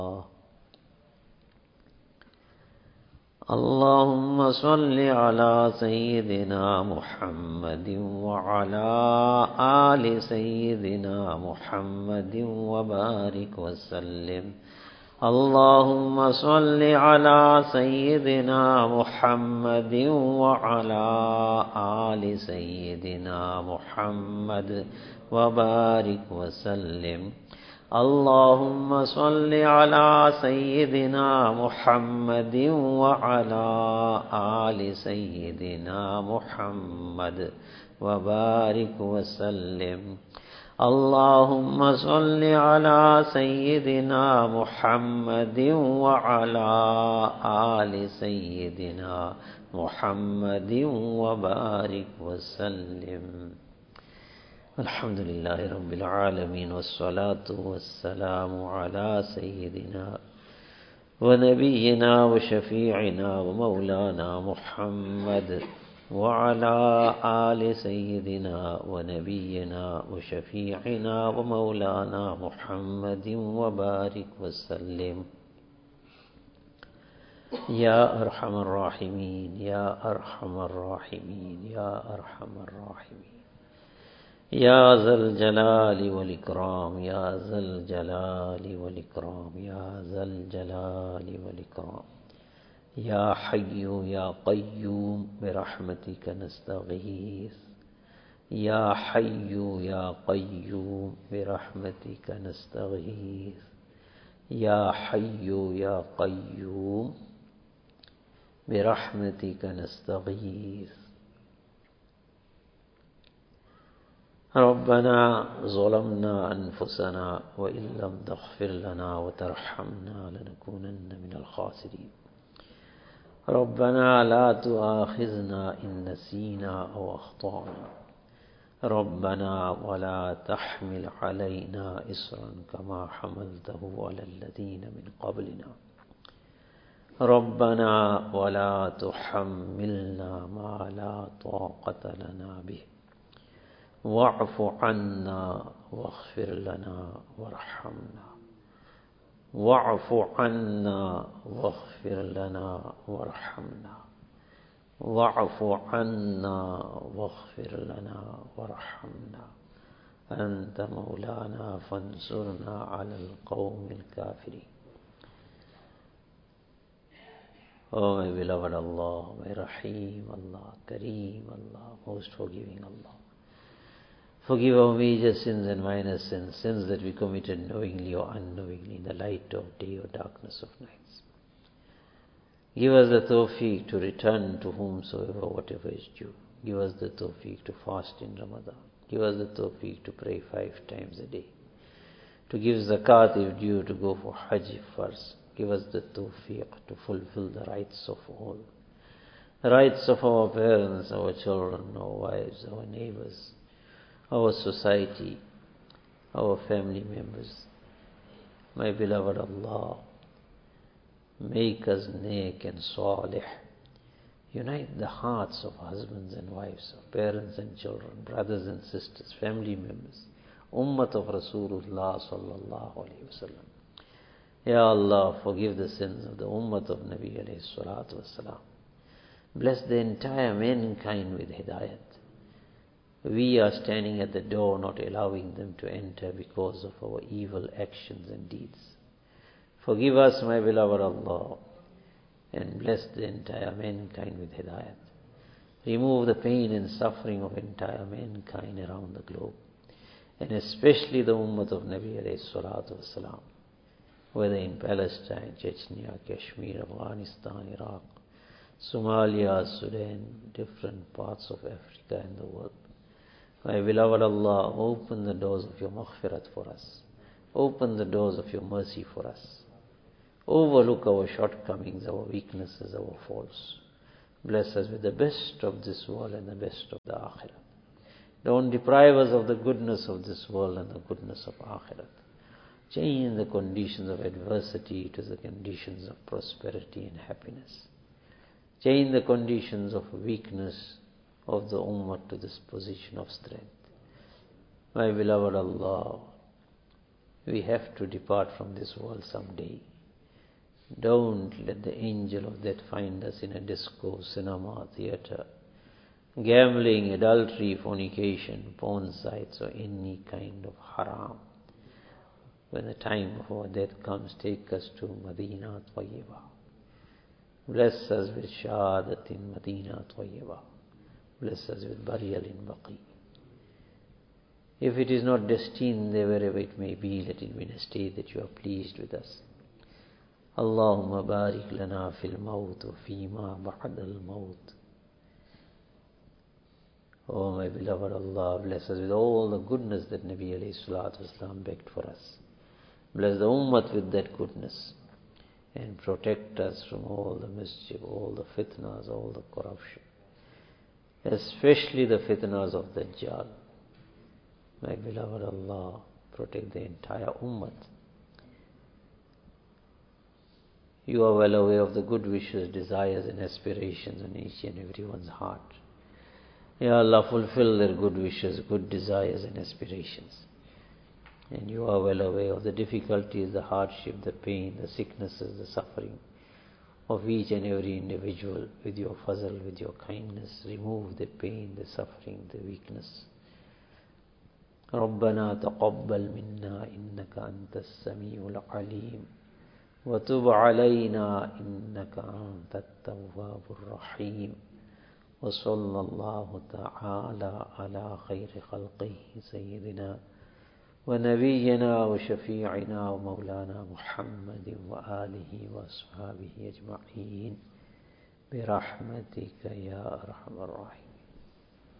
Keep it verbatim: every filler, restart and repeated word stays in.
اللهم صل على سيدنا محمد وعلى آل سيدنا محمد وبارك وسلم. اللهم صل على سيدنا محمد وعلى آل سيدنا محمد وبارك وسلم. اللهم صل على سيدنا محمد وعلى آل سيدنا محمد وبارك وسلم. اللهم صل على سيدنا محمد وعلى آل سيدنا محمد وبارك وسلم. الحمد لله رب العالمين والصلاة والسلام على سيدنا ونبينا وشفيعنا ومولانا محمد وعلى آل سيدنا ونبينا وشفيعنا ومولانا محمد وبارك وسلم. يا أرحم الراحمين يا أرحم الراحمين يا أرحم الراحمين يا ذا الجلال والإكرام يا ذا الجلال والإكرام يا ذا الجلال والإكرام. يا حي يا قيوم برحمتك نستغيث. يا حي يا قيوم برحمتك نستغيث. يا حي يا قيوم برحمتك نستغيث. ربنا ظلمنا أنفسنا وإن لم تغفر لنا وترحمنا لنكونن من الخاسرين. ربنا لا تؤاخذنا إن نسينا أو أخطأنا. ربنا ولا تحمل علينا إصرا كما حملته على الذين من قبلنا. ربنا ولا تحملنا ما لا طاقة لنا به. واعف عنا واغفر لنا وارحمنا. واعف عنا واغفر لنا وارحمنا. واعف عنا واغفر لنا وارحمنا. أنت مولانا فانصرنا على القوم الكافرين. Oh my beloved Allah, my Rahim Allah, Kareem Allah, most forgiving Allah. Forgive our major sins and minor sins, sins that we committed knowingly or unknowingly in the light of day or darkness of nights. Give us the tawfiq to return to whomsoever whatever is due. Give us the tawfiq to fast in Ramadan. Give us the tawfiq to pray five times a day. To give zakat if due, to go for hajj first. Give us the tawfiq to fulfill the rights of all. The rights of our parents, our children, our wives, our neighbors, our society, our family members. My beloved Allah, make us neek and salih. Unite the hearts of husbands and wives, of parents and children, brothers and sisters, family members, Ummat of Rasulullah sallallahu alayhi wa sallam. Ya Allah, forgive the sins of the Ummat of Nabi alayhi salatu wasalam. Bless the entire mankind with hidayat. We are standing at the door, not allowing them to enter because of our evil actions and deeds. Forgive us, my beloved Allah, and bless the entire mankind with hidayat. Remove the pain and suffering of entire mankind around the globe, and especially the Ummah of Nabi alayhi salatu wasalam, whether in Palestine, Chechnya, Kashmir, Afghanistan, Iraq, Somalia, Sudan, different parts of Africa and the world. My beloved Allah, open the doors of your maghfirat for us. Open the doors of your mercy for us. Overlook our shortcomings, our weaknesses, our faults. Bless us with the best of this world and the best of the Akhirat. Don't deprive us of the goodness of this world and the goodness of Akhirat. Change the conditions of adversity to the conditions of prosperity and happiness. Change the conditions of weakness of the Ummah to this position of strength. My beloved Allah, we have to depart from this world someday. Don't let the angel of death find us in a disco, cinema, theatre, gambling, adultery, fornication, porn sites, or any kind of haram. When the time of our death comes, take us to Madinah Tayyibah. Bless us with shahadat in Madinah Tayyibah. Bless us with burial in Baqi. If it is not destined there, wherever it may be, let it be in a state that you are pleased with us. Allahumma barik lana fil maut wa fima ba'dal maut. Oh my beloved Allah, bless us with all the goodness that Nabi alayhi salatu wasalam begged for us. Bless the ummah with that goodness and protect us from all the mischief, all the fitnas, all the corruption, especially the fitnas of Dajjal. My beloved Allah, protect the entire ummah. You are well aware of the good wishes, desires and aspirations in each and everyone's heart. Ya Allah, fulfill their good wishes, good desires and aspirations. And you are well aware of the difficulties, the hardship, the pain, the sicknesses, the suffering of each and every individual. With your fazl, with your kindness, remove the pain, the suffering, the weakness. ربنا تقبل منا إنك أنت السميع العليم وتب علينا إنك أنت التواب الرحيم وصلى الله تعالى على خير خلقه سيدنا ونبينا وشفيعنا ومولانا محمد وآله وأصحابه أجمعين برحمتك يا أرحم الراحمين.